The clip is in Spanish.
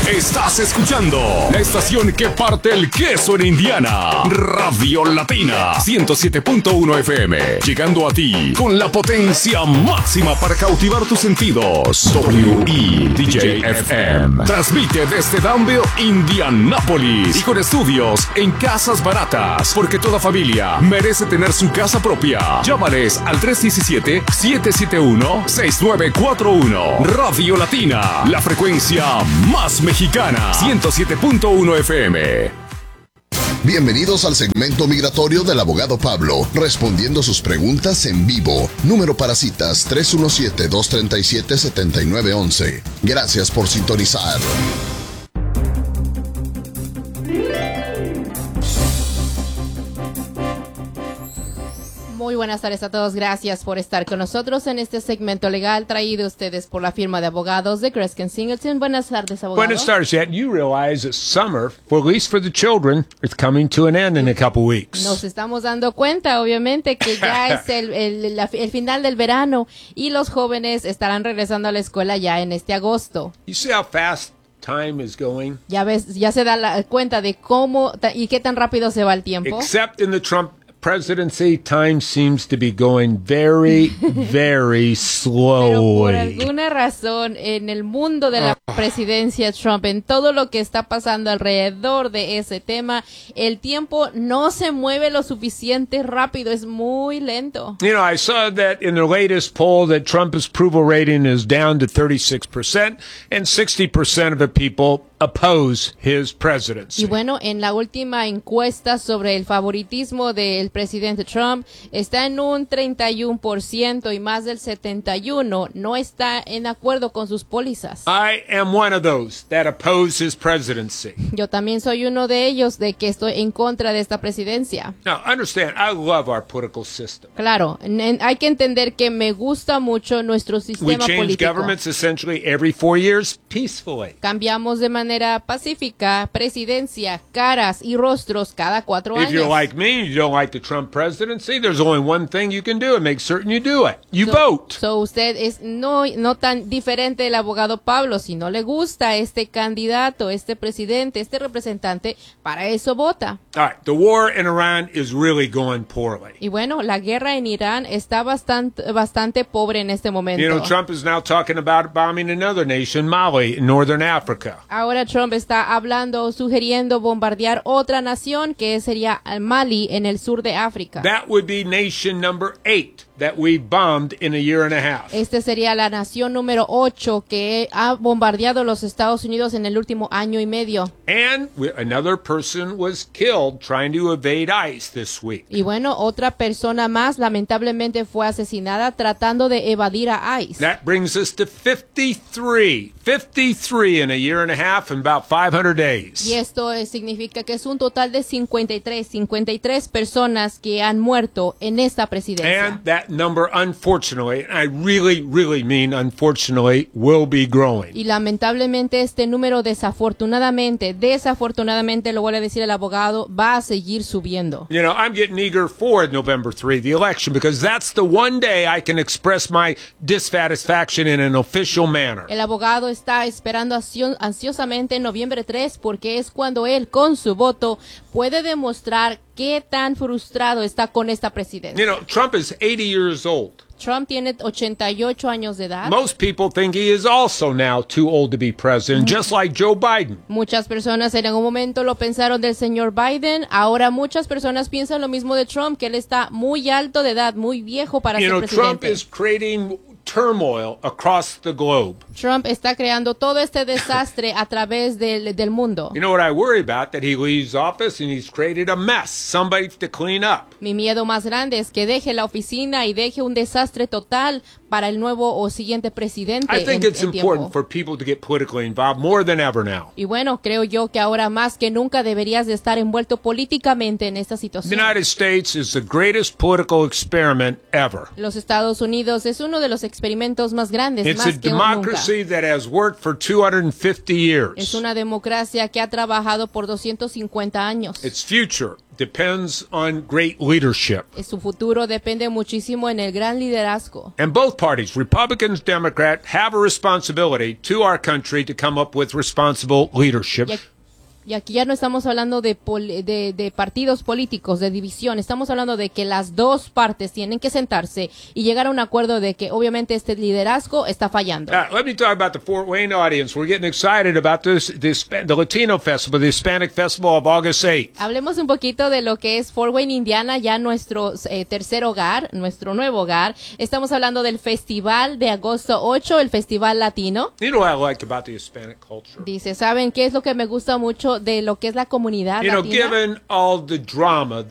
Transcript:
Estás escuchando la estación que parte el queso en Indiana. Radio Latina 107.1 FM. Llegando a ti con la potencia máxima para cautivar tus sentidos. WEDJ-FM. Transmite desde Danville, Indianápolis. Y con estudios en Casas Baratas. Porque toda familia merece tener su casa propia. Llámales al 317-771-6941. Radio Latina. La frecuencia más mexicana. 107.1 FM. Bienvenidos al segmento migratorio del abogado Pablo, respondiendo sus preguntas en vivo. Número para citas 317-237-7911. Gracias por sintonizar. Muy buenas tardes a todos. Gracias por estar con nosotros en este segmento legal traído a ustedes por la firma de abogados de Kreskin Singleton. Buenas tardes, abogado. Buenas tardes, Ed. You realize that summer, for at least for the children, is coming to an end in a couple weeks. Nos estamos dando cuenta, obviamente, que ya es el final del verano y los jóvenes estarán regresando a la escuela ya en este agosto. You see how fast time is going? Ya ves, ya se da cuenta de cómo y qué tan rápido se va el tiempo. Except in the Trump presidency, time seems to be going very, very slowly. Pero por alguna razón, en el mundo de la presidencia Trump, en todo lo que está pasando alrededor de ese tema, el tiempo no se mueve lo suficiente rápido, es muy lento. You know, I saw that in the latest poll that Trump's approval rating is down to 36%, and 60% of the people oppose his presidency. Y bueno, en la última encuesta sobre el favoritismo del presidente Trump está en un 31% y más del 71% no está en acuerdo con sus pólizas. I am one of those that oppose his presidency. Yo también soy uno de ellos de que estoy en contra de esta presidencia. Now, understand, I love our political system. Claro, hay que entender que me gusta mucho nuestro We sistema change político. governments essentially every 4 years peacefully. Cambiamos de manera pacífica presidencia, caras y rostros cada 4 If you're años. like me, you don't like the Trump presidency, there's only one thing you can do and make certain you do it. You vote. So usted es no tan diferente del abogado Pablo. Si no le gusta este candidato, este presidente, este representante, para eso vota. All right, the war in Iran is really going poorly. Y bueno, la guerra en Irán está bastante pobre en este momento. You know, Trump is now talking about bombing another nation, Mali, in northern Africa. Ahora Trump está hablando, sugiriendo bombardear otra nación que sería Mali en el sur de África. That would be nation number 8 that we bombed in a year and a half. Este sería la nación número 8 que ha bombardeado los Estados Unidos en el último año y medio. And another person was killed trying to evade ICE this week. Y bueno, otra persona más lamentablemente fue asesinada tratando de evadir a ICE. That brings us to 53 in a year and a half and about 500 days. Y esto significa que es un total de 53 personas que han muerto en esta presidencia. And that number, unfortunately, and I really, really mean unfortunately, will be growing. Y lamentablemente este número desafortunadamente lo voy a decir el abogado, va a seguir subiendo. You know, I'm getting eager for November 3, the election, because that's the one day I can express my dissatisfaction in an official manner. El abogado está esperando ansiosamente noviembre 3 porque es cuando él con su voto puede demostrar qué tan frustrado está con esta presidencia. You know, Trump is 80 years old. Trump tiene 88 años de edad. Most people think he is also now too old to be president, just like Joe Biden. Muchas personas en algún momento lo pensaron del señor Biden. Ahora muchas personas piensan lo mismo de Trump, que él está muy alto de edad, muy viejo para ser presidente. Trump is creating turmoil across the globe. Trump está creando todo este desastre a través del mundo. You know what I worry about? That he leaves office and he's created a mess, somebody to clean up. Mi miedo más grande es que deje la oficina y deje un desastre total para el nuevo o siguiente presidente. I think it's important for people to get politically involved more than ever now. Y bueno, creo yo que ahora más que nunca deberías de estar envuelto políticamente en esta situación. The United States is the greatest political experiment ever. Los Estados Unidos es uno de los experimentos más grandes, It's más a que nunca. democracy that has worked for 250 years. Es una democracia que ha trabajado por 250 años. Its future depends on great leadership. Su futuro depende muchísimo en el gran liderazgo. And both parties, Republicans, Democrat, have a responsibility to our country to come up with responsible leadership. Y aquí ya no estamos hablando de partidos políticos, de división. Estamos hablando de que las dos partes tienen que sentarse y llegar a un acuerdo de que obviamente este liderazgo está fallando. Let me talk about the Fort Wayne audience. We're getting excited about the Latino Festival, the Hispanic Festival of August 8th. Hablemos un poquito de lo que es Fort Wayne, Indiana, ya nuestro tercer hogar, nuestro nuevo hogar. Estamos hablando del Festival de agosto 8, el Festival Latino. You know what I like about the Hispanic culture? Dice, ¿saben qué es lo que me gusta mucho de lo que es la comunidad latina? Given all the drama,